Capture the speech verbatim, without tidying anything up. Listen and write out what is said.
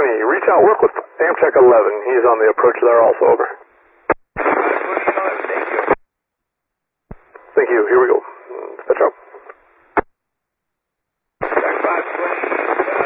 twenty, reach out, work with Amtrak eleven. He's on the approach there also, over. twenty-five, thank you. Thank you, here we go.